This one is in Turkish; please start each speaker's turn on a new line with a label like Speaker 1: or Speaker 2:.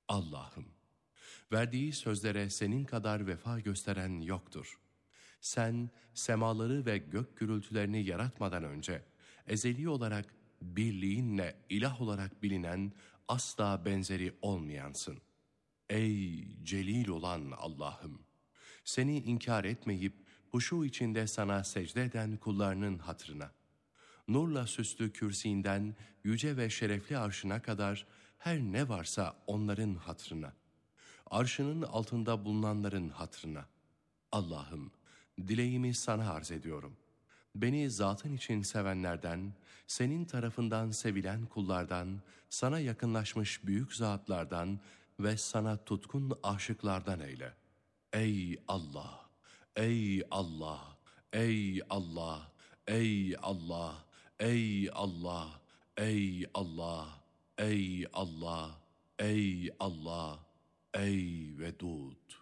Speaker 1: Allah'ım, verdiği sözlere senin kadar vefa gösteren yoktur. Sen semaları ve gök gürültülerini yaratmadan önce ezeli olarak birliğinle ilah olarak bilinen, asla benzeri olmayansın. Ey celil olan Allah'ım! Seni inkar etmeyip huşu içinde sana secde eden kullarının hatırına, nurla süslü kürsiyinden yüce ve şerefli arşına kadar her ne varsa onların hatırına, arşının altında bulunanların hatırına. Allah'ım, dileğimi sana arz ediyorum. Beni zatın için sevenlerden, senin tarafından sevilen kullardan, sana yakınlaşmış büyük zatlardan ve sana tutkun aşıklardan eyle. Ey Allah! Ey Allah! Ey Allah! Ey Allah! Ey Allah! Ey Allah! Ey Allah! Ey Allah! Ey Vedud!